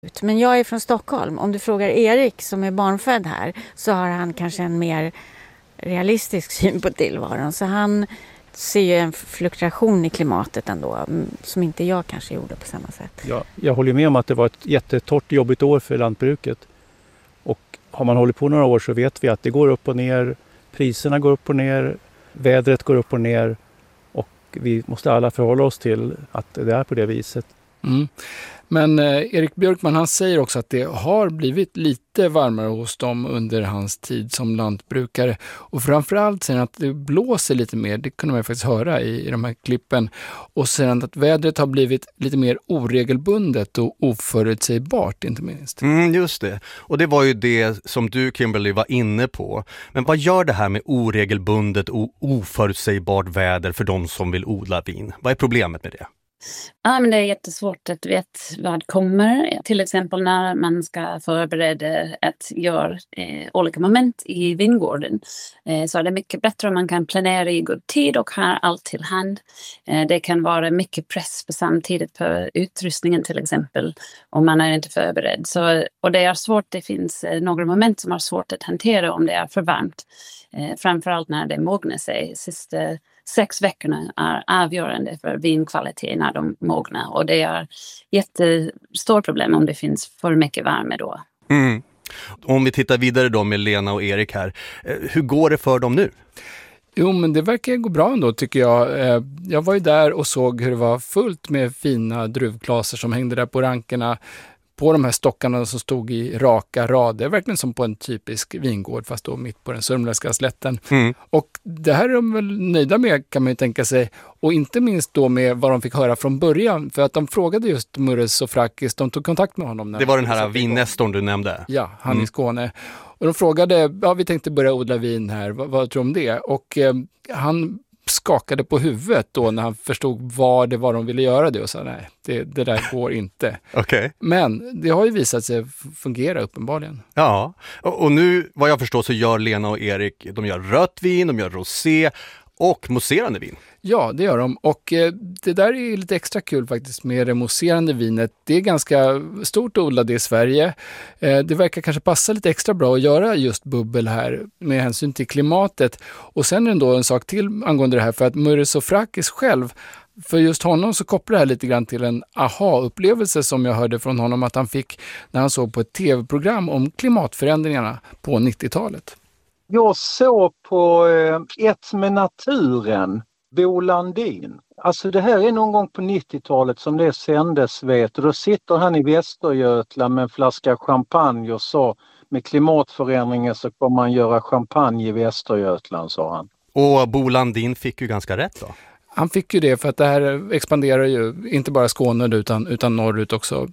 Men jag är från Stockholm. Om du frågar Erik som är barnfödd här så har han kanske en mer realistisk syn på tillvaron. Så han ser ju en fluktuation i klimatet ändå som inte jag kanske gjorde på samma sätt. Ja, jag håller med om att det var ett jättetorrt jobbigt år för lantbruket. Och har man hållit på några år så vet vi att det går upp och ner. Priserna går upp och ner. Vädret går upp och ner. Och vi måste alla förhålla oss till att det är på det viset. Mm. Men Erik Björkman, han säger också att det har blivit lite varmare hos dem under hans tid som lantbrukare. Och framförallt säger han att det blåser lite mer, det kunde man ju faktiskt höra i de här klippen. Och säger han att vädret har blivit lite mer oregelbundet och oförutsägbart, inte minst. Just det. Och det var ju det som du, Kimberly, var inne på. Men vad gör det här med oregelbundet och oförutsägbart väder för de som vill odla vin? Vad är problemet med det? Ja, men det är jättesvårt att veta vad kommer. Till exempel när man ska förbereda att göra olika moment i vingården. Så är det mycket bättre om man kan planera i god tid och ha allt till hand. Det kan vara mycket press på samtidigt på utrustningen till exempel om man är inte förberedd. Och det är svårt, det finns några moment som är svårt att hantera om det är för varmt. Framförallt när det mognar sig. Sista 6 veckorna är avgörande för vinkvalitet när de mognar. Och det är jättestort problem om det finns för mycket värme då. Mm. Om vi tittar vidare då med Lena och Erik här. Hur går det för dem nu? Jo, men det verkar gå bra ändå tycker jag. Jag var ju där och såg hur det var fullt med fina druvklaser som hängde där på rankerna. På de här stockarna som stod i raka rader, verkligen som på en typisk vingård fast då mitt på den sörmländska slätten. Och det här är de väl nöjda med kan man ju tänka sig. Och inte minst då med vad de fick höra från början. För att de frågade just Murray Sofrakis, de tog kontakt med honom. Det var den här vinnestorn du nämnde. Ja, han i Skåne. Och de frågade, vi tänkte börja odla vin här, vad tror du om det? Och han skakade på huvudet då när han förstod vad det var de ville göra det och sa nej, det där går inte. Okay. Men det har ju visat sig fungera uppenbarligen. Ja, och nu vad jag förstår så gör Lena och Erik, de gör rött vin, de gör rosé och mousserande vin. Ja, det gör de. Och det där är lite extra kul faktiskt med det mousserande vinet. Det är ganska stort att odla det i Sverige. Det verkar kanske passa lite extra bra att göra just bubbel här med hänsyn till klimatet. Och sen är det då en sak till angående det här för att Murray Sofrakis själv, för just honom så kopplar det här lite grann till en aha-upplevelse som jag hörde från honom att han fick när han såg på ett tv-program om klimatförändringarna på 90-talet. Jag såg på Ett med naturen, Bo Landin. Alltså det här är någon gång på 90-talet som det sändes, vet du. Då sitter han i Västergötland med en flaska champagne och sa med klimatförändringen så kommer man göra champagne i Västergötland, sa han. Och Bo Landin fick ju ganska rätt då. Han fick ju det för att det här expanderar ju inte bara Skåne utan norrut också.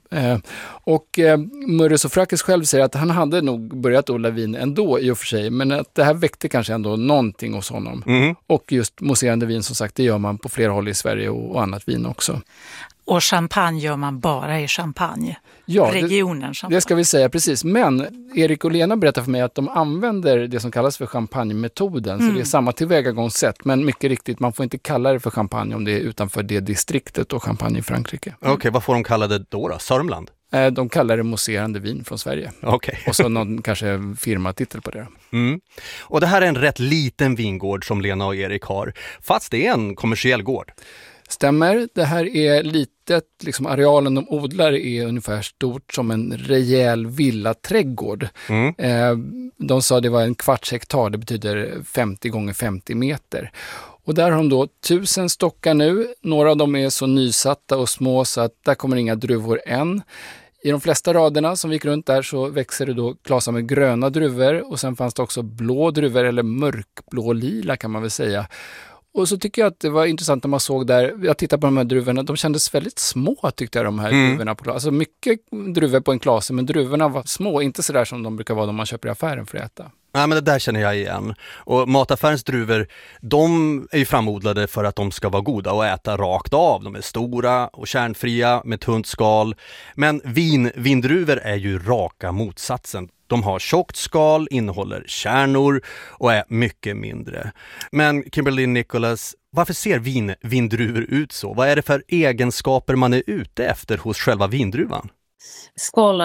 Murray Sofrakis själv säger att han hade nog börjat odla vin ändå i och för sig. Men att det här väckte kanske ändå någonting hos honom. Och just mousserande vin som sagt, det gör man på flera håll i Sverige och annat vin också. Och champagne gör man bara i Champagne. Ja, regionen Champagne. Det ska vi säga, precis. Men Erik och Lena berättar för mig att de använder det som kallas för champagne-metoden. Så det är samma tillvägagångssätt. Men mycket riktigt, man får inte kalla det för champagne om det är utanför det distriktet och champagne i Frankrike. Okej, vad får de kalla det då? Sörmland? De kallar det mousserande vin från Sverige. Okay. Och så någon kanske firmatitel på det. Och det här är en rätt liten vingård som Lena och Erik har. Fast det är en kommersiell gård. Stämmer, det här är litet, liksom arealen de odlar är ungefär stort som en rejäl villaträdgård. De sa det var 1/4 hektar, det betyder 50 gånger 50 meter. Och där har de då 1000 stockar nu, några av dem är så nysatta och små så att där kommer inga druvor än. I de flesta raderna som vi gick runt där så växer det då klasar med gröna druvor och sen fanns det också blå druvor eller mörkblå lila kan man väl säga. Och så tycker jag att det var intressant när man såg där, jag tittade på de här druvorna, de kändes väldigt små tyckte jag de här druvorna på alltså mycket druvor på en klase men druvorna var små, inte sådär som de brukar vara när man köper i affären för att äta. Nej, men det där känner jag igen. Och mataffärens druvor, de är ju framodlade för att de ska vara goda och äta rakt av. De är stora och kärnfria med tunt skal. Men vindruvor är ju raka motsatsen. De har tjockt skal, innehåller kärnor och är mycket mindre. Men Kimberly Nicholas, varför ser vindruvor ut så? Vad är det för egenskaper man är ute efter hos själva vindruvan? Skal